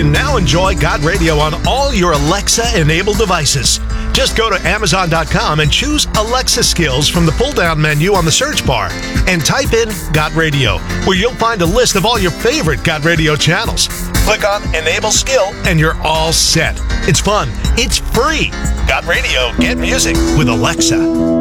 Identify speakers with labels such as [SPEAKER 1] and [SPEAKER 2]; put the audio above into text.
[SPEAKER 1] can now enjoy Got Radio on all your Alexa-enabled devices. Just go to Amazon.com and choose Alexa Skills from the pull-down menu on the search bar and type in Got Radio, where you'll find a list of all your favorite Got Radio channels. Click on Enable Skill and you're all set. It's fun. It's free. Got Radio. Get music with Alexa.